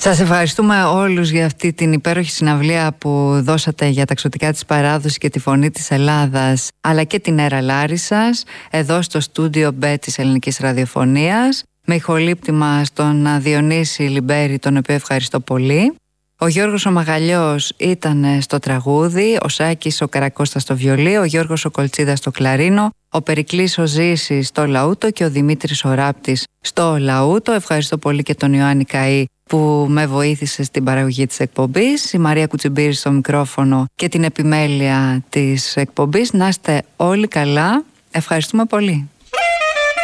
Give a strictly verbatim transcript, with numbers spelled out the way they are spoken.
Σας ευχαριστούμε όλους για αυτή την υπέροχη συναυλία που δώσατε για τα εξωτικά της παράδοσης και τη φωνή της Ελλάδας, αλλά και την Έρα Λάρισσας, εδώ στο στούντιο Μπ της Ελληνικής Ραδιοφωνίας, με ηχολήπτημα στον Διονύση Λιμπέρη, τον οποίο ευχαριστώ πολύ. Ο Γιώργος ο Μαγαλιός ήταν στο τραγούδι, ο Σάκης ο Καρακώστας στο βιολί, ο Γιώργος ο Κολτσίδας στο κλαρίνο, ο Περικλής ο Ζήσης στο λαούτο και ο Δημήτρης ο Ράπτης στο λαούτο. Ευχαριστώ πολύ και τον Ιωάννη Καΐ που με βοήθησε στην παραγωγή της εκπομπής, η Μαρία Κουτσιμπήρη στο μικρόφωνο και την επιμέλεια της εκπομπής. Να είστε όλοι καλά. Ευχαριστούμε πολύ.